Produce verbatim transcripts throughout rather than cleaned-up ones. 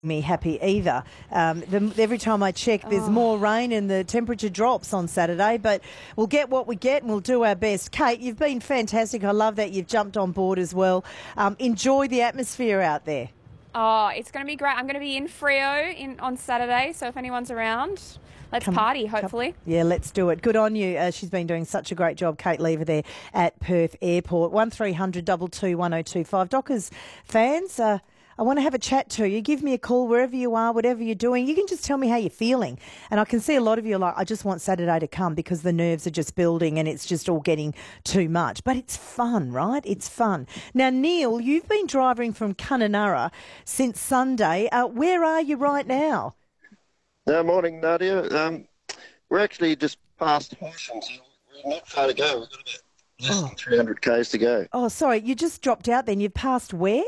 me happy either. Um, the, every time I check, there's oh. more rain and the temperature drops on Saturday, but we'll get what we get and we'll do our best. Kate, you've been fantastic. I love that you've jumped on board as well. Um, enjoy the atmosphere out there. Oh, it's going to be great. I'm going to be in Freo in, on Saturday, so if anyone's around, let's come, party, hopefully. Come, yeah, let's do it. Good on you. Uh, she's been doing such a great job, Kate Lever, there at Perth Airport. one three hundred two two one oh two five. Dockers fans, uh, I want to have a chat to you. Give me a call wherever you are, whatever you're doing. You can just tell me how you're feeling. And I can see a lot of you are like, I just want Saturday to come because the nerves are just building and it's just all getting too much. But it's fun, right? It's fun. Now, Neil, you've been driving from Kununurra since Sunday. Uh, where are you right now? Uh, morning, Nadia. Um, we're actually just past Horsham, so we're not far to go. We've got about less oh. than three hundred kays to go. Oh, sorry. You just dropped out then. You've passed where?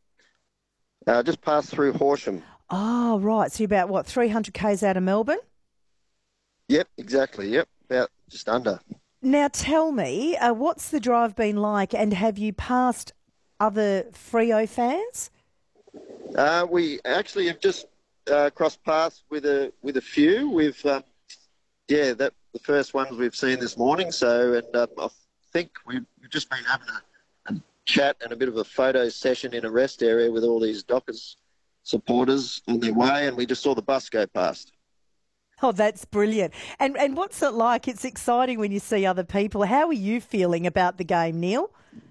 Uh, just passed through Horsham. Oh, right. So you're about, what, three hundred kays out of Melbourne? Yep, exactly. Yep, about just under. Now tell me, uh, what's the drive been like, and have you passed other Freo fans? Uh, we actually have just uh, crossed paths with a with a few. We've, um, yeah, that the first ones we've seen this morning. So, and um, I think we've, we've just been having a chat and a bit of a photo session in a rest area with all these Dockers supporters on their way, and we just saw the bus go past. Oh, that's brilliant. And and what's it like? It's exciting when you see other people. How are you feeling about the game, Neil?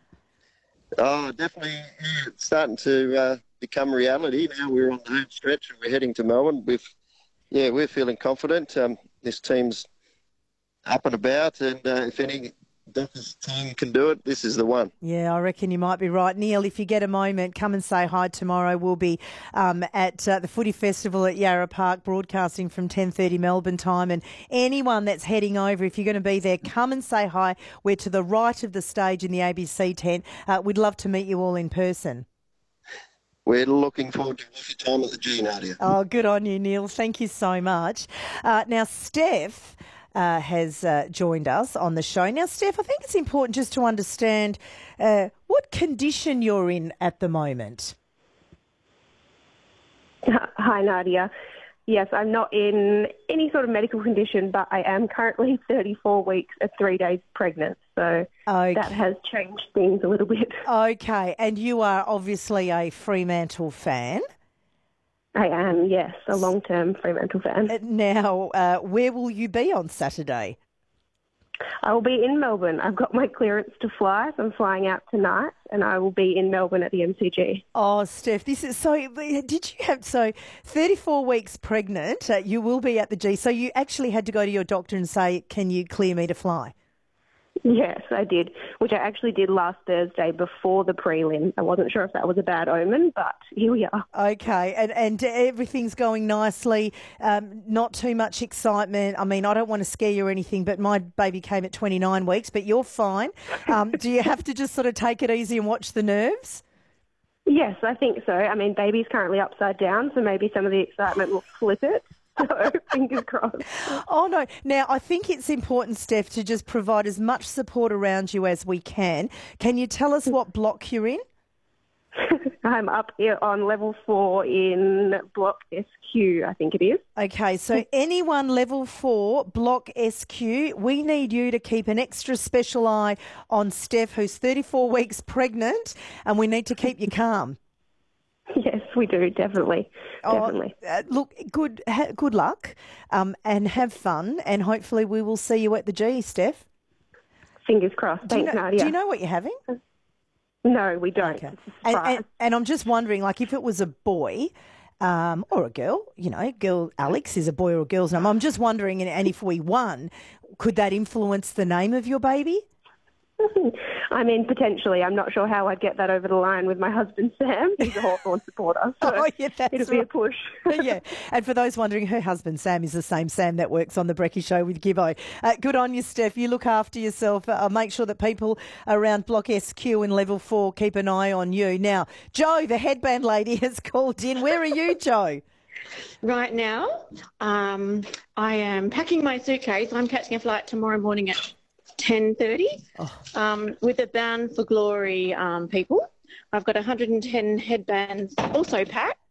Oh, definitely. Yeah, it's starting to uh, become reality now. We're on the home stretch and we're heading to Melbourne. We've, yeah, we're feeling confident. Um, this team's up and about, and uh, if any Dockers team can do it, this is the one. Yeah, I reckon you might be right. Neil, if you get a moment, come and say hi tomorrow. We'll be um, at uh, the Footy Festival at Yarra Park, broadcasting from ten thirty Melbourne time. And anyone that's heading over, if you're going to be there, come and say hi. We're to the right of the stage in the A B C tent. Uh, we'd love to meet you all in person. We're looking forward to coffee time at the G, Nadia. Oh, good on you, Neil. Thank you so much. Uh, now, Steph Uh, has uh, joined us on the show. Now, Steph, I think it's important just to understand uh, what condition you're in at the moment. Hi, Nadia. Yes, I'm not in any sort of medical condition, but I am currently thirty-four weeks and three days pregnant. So okay. That has changed things a little bit. Okay, and you are obviously a Fremantle fan. I am, yes, a long-term Fremantle fan. Now, uh, where will you be on Saturday? I will be in Melbourne. I've got my clearance to fly, so I'm flying out tonight, and I will be in Melbourne at the M C G. Oh, Steph, this is so. Did you have so thirty-four weeks pregnant? Uh, you will be at the G. So you actually had to go to your doctor and say, "Can you clear me to fly?" Yes, I did, which I actually did last Thursday before the prelim. I wasn't sure if that was a bad omen, but here we are. Okay, and, and everything's going nicely, um, not too much excitement. I mean, I don't want to scare you or anything, but my baby came at twenty-nine weeks, but you're fine. Um, do you have to just sort of take it easy and watch the nerves? Yes, I think so. I mean, baby's currently upside down, so maybe some of the excitement will flip it. So, fingers crossed. Oh, no. Now, I think it's important, Steph, to just provide as much support around you as we can. Can you tell us what block you're in? I'm up here on level four in block S Q, I think it is. Okay, so anyone level four, block S Q, we need you to keep an extra special eye on Steph, who's thirty-four weeks pregnant, and we need to keep you calm. Yes, we do, definitely, definitely. Oh, uh, look, good ha- good luck um, and have fun, and hopefully we will see you at the G, Steph. Fingers crossed. Do Thanks, you know, Nadia. Do you know what you're having? No, we don't. Okay. And, and, and I'm just wondering, like, if it was a boy um, or a girl, you know, girl Alex is a boy or a girl's name. I'm just wondering, and, and if we won, could that influence the name of your baby? I mean, potentially. I'm not sure how I'd get that over the line with my husband, Sam. He's a Hawthorn supporter, so oh, yeah, that's it'll be right. a push. Yeah, and for those wondering, her husband, Sam, is the same Sam that works on the Brekkie Show with Gibbo. Uh, good on you, Steph. You look after yourself. Uh, make sure that people around Block S Q and Level four keep an eye on you. Now, Joe, the headband lady, has called in. Where are you, Joe? Right now, um, I am packing my suitcase. I'm catching a flight tomorrow morning at ten thirty oh. um, with the Bound for Glory um, people. I've got one hundred ten headbands also packed.